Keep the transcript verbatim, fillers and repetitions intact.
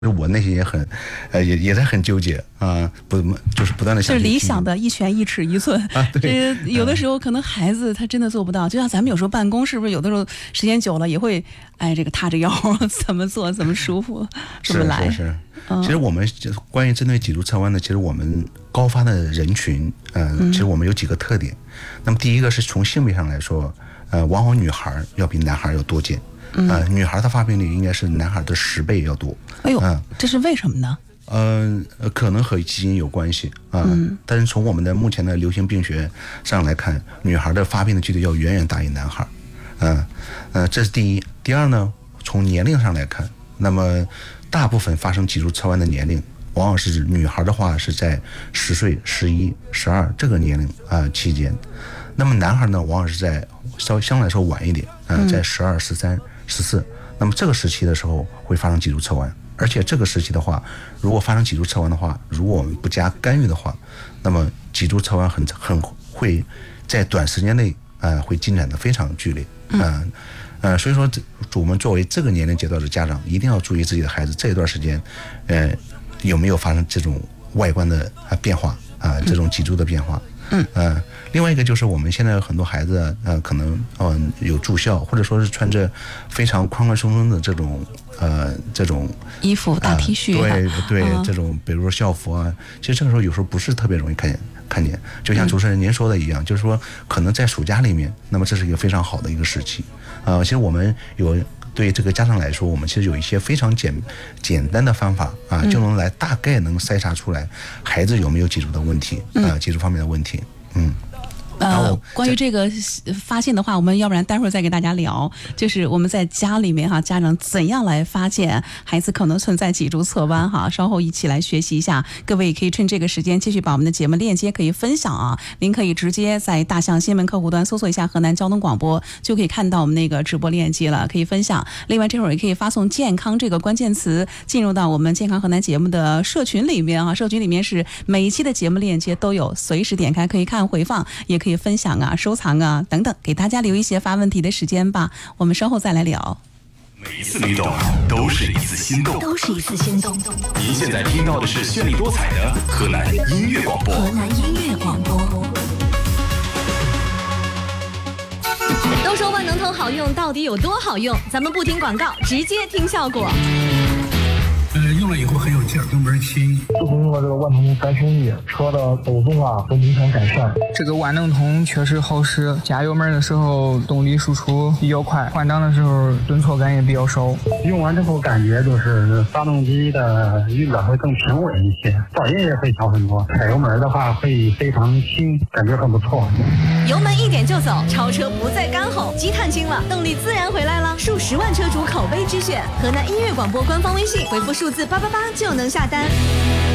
我内心也很，呃，也也在很纠结啊，不，就是不断的想。 是理想的一拳一尺一寸啊，对。 这有的时候可能孩子他真的做不到，就像咱们有时候办公，是不是有的时候时间久了也会，哎，这个塌着腰，怎么做怎么舒服，怎么来？ 是是是。嗯、其实我们关于针对脊柱侧弯的，其实我们高发的人群，呃、嗯，其实我们有几个特点。那么第一个是从性别上来说，呃，往往女孩要比男孩要多见。嗯、呃，女孩的发病率应该是男孩的十倍要多。 哎呦，嗯、这是为什么呢？ 嗯、呃，可能和基因有关系啊、呃嗯。但是从我们的目前的流行病学上来看，女孩的发病的几率要远远大于男孩。嗯、呃，呃，这是第一。第二呢，从年龄上来看，那么大部分发生脊柱侧弯的年龄，往往是女孩的话是在十岁、十一、十二这个年龄啊、呃、期间。那么男孩呢，往往是在稍微相对来说晚一点啊、呃，在十二、十三。十四，那么这个时期的时候会发生脊柱侧弯，而且这个时期的话，如果发生脊柱侧弯的话，如果我们不加干预的话，那么脊柱侧弯很很会在短时间内呃会进展得非常剧烈，嗯呃，呃，所以说我们作为这个年龄阶段的家长，一定要注意自己的孩子这一段时间，呃有没有发生这种外观的啊变化啊、呃，这种脊柱的变化。嗯呃，另外一个就是我们现在有很多孩子，呃，可能嗯、呃、有住校，或者说是穿着非常宽宽松松的这种呃这种衣服大 T 恤、 呃，对对、 嗯， 这种比如说校服啊，其实这个时候有时候不是特别容易看见看见，就像主持人您说的一样，嗯、就是说可能在暑假里面，那么这是一个非常好的一个时期，呃，其实我们有。对于这个家长来说，我们其实有一些非常简简单的方法啊，就能来大概能筛查出来孩子有没有脊柱的问题啊、呃，脊柱方面的问题，嗯。 呃，关于这个发现的话，我们要不然待会儿再给大家聊，就是我们在家里面哈，家长怎样来发现孩子可能存在脊柱侧弯哈，稍后一起来学习一下。各位也可以趁这个时间继续把我们的节目链接可以分享啊，您可以直接在大象新闻客户端搜索一下河南交通广播，就可以看到我们那个直播链接了，可以分享。另外这会儿也可以发送健康这个关键词进入到我们健康河南节目的社群里面啊，社群里面是每一期的节目链接都有，随时点开可以看回放，也可以分享啊、收藏啊等等，给大家留一些发问题的时间吧。我们稍后再来聊。 每一次律动都是一次心动， 都是一次心动。 您现在听到的是绚丽多彩的河南音乐广播。 河南音乐广播。 都说万能通好用，到底有多好用？咱们不听广告，直接听效果。 呃，用了以后很有劲儿，油门轻。 自从用了这个万能通三升一，车的抖动啊都明显改善。 这个万能通确实好使，加油门的时候动力输出比较快，换挡的时候顿挫感也比较少。 用完之后感觉就是发动机的运转会更平稳一些，噪音也会小很多。踩油门的话会非常轻，感觉很不错。 油门一点就走，超车不再干吼，积碳轻了，动力自然回来了。数十万车主口碑之选，河南音乐广播官方微信回复数字八八八就能下单。